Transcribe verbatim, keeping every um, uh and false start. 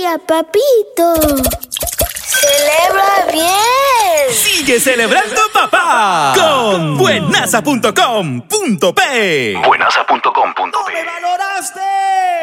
día, papito. ¡Celebra bien! ¡Sigue celebrando, papá! Con buenaza punto com punto pe. buenaza punto com punto pe. ¡Me valoraste!